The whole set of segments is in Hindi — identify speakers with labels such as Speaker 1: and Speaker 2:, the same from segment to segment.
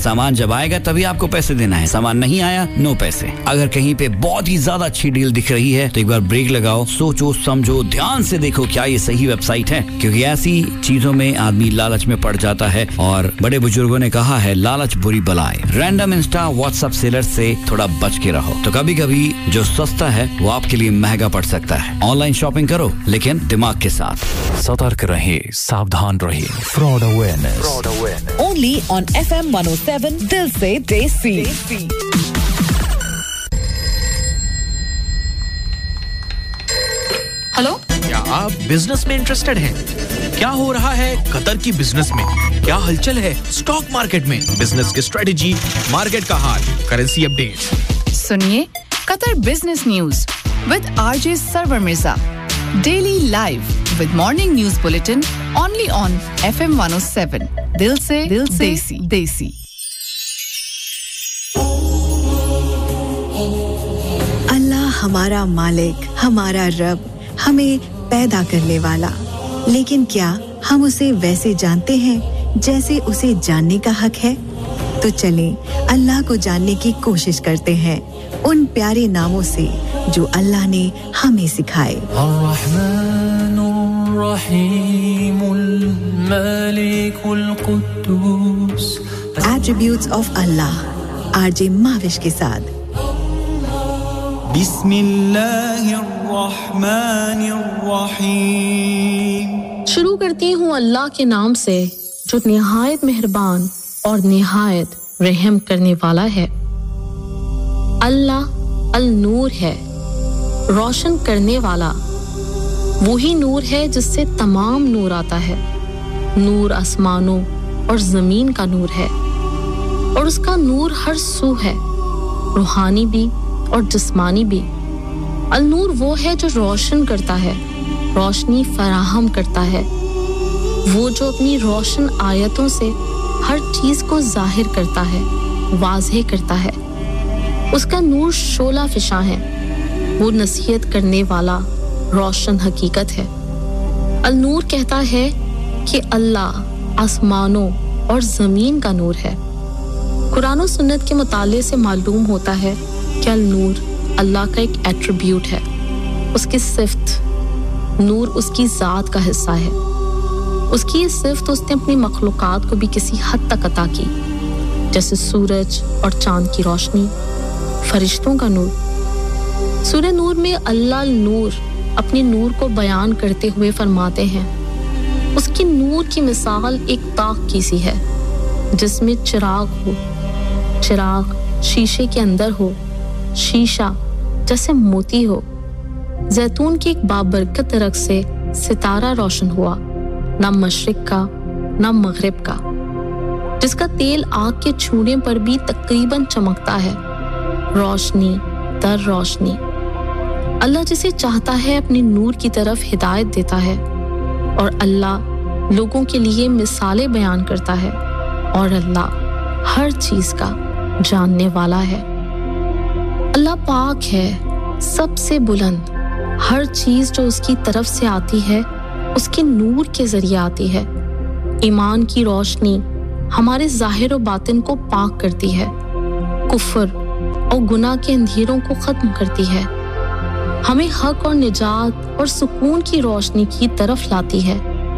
Speaker 1: सामान जब आएगा तभी आपको पैसे देना है, सामान नहीं आया नो पैसे। अगर कहीं पे बहुत ही ज्यादा अच्छी डील दिख रही है तो एक बार ब्रेक लगाओ, सोचो समझो, ध्यान से देखो क्या ये सही वेबसाइट है, क्योंकि ऐसी चीजों में आदमी लालच में पड़ जाता है और बड़े बुजुर्गों ने कहा है लालच बुरी बलाए। रैंडम इंस्टा व्हाट्सएप सेलर से थोड़ा बच के रहो, तो कभी कभी जो सस्ता है वो आपके लिए महंगा पड़ सकता है। ऑनलाइन शॉपिंग करो लेकिन दिमाग के साथ।
Speaker 2: सतर्क रहे, सावधान रहे। Fraud awareness
Speaker 3: only on FM 107 दिल से देसी।
Speaker 4: हेलो,
Speaker 5: क्या आप बिजनेस में इंटरेस्टेड हैं? क्या हो रहा है कतर की बिजनेस में? क्या हलचल है स्टॉक मार्केट में? बिजनेस की स्ट्रेटजी, मार्केट का हाल, करेंसी अपडेट।
Speaker 4: सुनिए Qatar business news with RJ server Mirza, daily live with morning news bulletin only on FM 107 दिल से देसी।
Speaker 6: अल्लाह हमारा मालिक, हमारा रब, हमें पैदा करने वाला, लेकिन क्या हम उसे वैसे जानते हैं जैसे उसे जानने का हक है? तो चलें अल्लाह को जानने की कोशिश करते हैं उन प्यारे नामों से जो अल्लाह ने हमें सिखाए। Attributes of Allah, RJ Mavish के साथ।
Speaker 7: शुरू करती हूँ अल्लाह के नाम से जो निहायत मेहरबान और निहायत रहम करने वाला है। अल्लाह अल नूर है, रोशन करने वाला। वही नूर है जिससे तमाम नूर आता है। नूर आसमानों और जमीन का नूर है और उसका नूर हर सू है, रूहानी भी और जिस्मानी भी। अल नूर वो है जो रोशन करता है, रोशनी फराहम करता है। वो जो अपनी रोशन आयतों से हर चीज को जाहिर करता है, वाज़ेह करता है। उसका नूर शोला फिशा है, वो नसीहत करने वाला रोशन हकीकत है। अल नूर कहता है कि अल्लाह आसमानों और जमीन का नूर है। कुरान और सुन्नत के मुताले से मालूम होता है कि अल नूर अल्लाह का एक एट्रिब्यूट है, उसकी सिफ्त। नूर उसकी जात का हिस्सा है। उसकी ये सिफ्त उसने अपनी मखलूकात को भी किसी हद तक अता की, जैसे सूरज और चांद की रोशनी, फरिश्तों का नूर। सूरह नूर में अल्लाह नूर अपने नूर को बयान करते हुए फरमाते हैं, उसकी नूर की मिसाल एक ताक की सी है जिसमें चिराग हो, चिराग शीशे के अंदर हो, शीशा जैसे मोती हो। जैतून की एक बाबरकत दरख्त से सितारा रोशन हुआ, ना मशरिक का ना मगरिब का, जिसका तेल आग के छूने पर भी तकरीबन चमकता है। रोशनी दर रोशनी। अल्लाह जिसे चाहता है अपने नूर की तरफ हिदायत देता है और अल्लाह लोगों के लिए मिसालें बयान करता है और अल्लाह हर चीज का जानने वाला है। अल्लाह पाक है, सबसे बुलंद। हर चीज जो उसकी तरफ से आती है उसके नूर के जरिए आती है। ईमान की रोशनी हमारे जाहिर और बातिन को पाक करती है, कुफ्र और गुनाह के अंधेरों को खत्म करती है, हमें हक और निजात और सुकून की रोशनी की तरफ लाती है।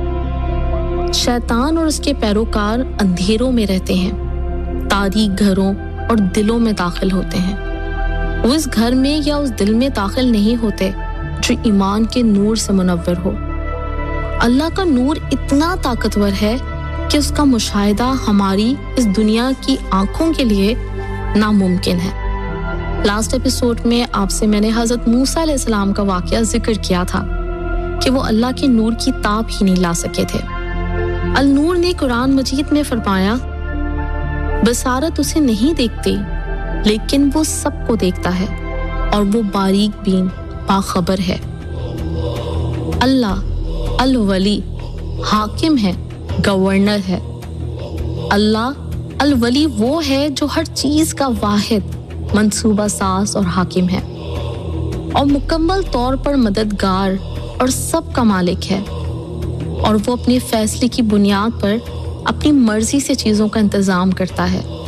Speaker 7: शैतान और उसके पैरोकार अंधेरों में रहते हैं, तारीक घरों और दिलों में दाखिल होते हैं। वो इस घर में या उस दिल में दाखिल नहीं होते जो ईमान के नूर से मुनव्वर हो। अल्लाह का नूर इतना ताकतवर है कि उसका मुशाहिदा हमारी इस दुनिया की आंखों के लिए नामुमकिन है। लास्ट एपिसोड में आपसे मैंने हजरत मूसा अलैहिस्सलाम का वाकया जिक्र किया था कि वो अल्लाह के नूर की ताप ही नहीं ला सके थे। अल नूर ने कुरान मजीद में फरमाया, बसारत उसे नहीं देखती लेकिन वो सबको देखता है और वो बारीक बीन बाखबर है। अल्लाह अल वली हाकिम है, गवर्नर है। अल्लाह अल वली वो है जो हर चीज का वाहिद मंसूबा साज और हाकिम है और मुकम्मल तौर पर मददगार और सब का मालिक है, और वो अपने फैसले की बुनियाद पर अपनी मर्जी से चीजों का इंतजाम करता है।